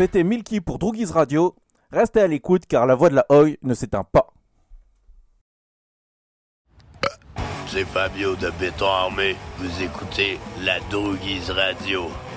C'était Milky pour Droogies Radio. Restez à l'écoute car la voix de la Oi ne s'éteint pas. C'est Fabio de Béton Armé. Vous écoutez la Droogies Radio.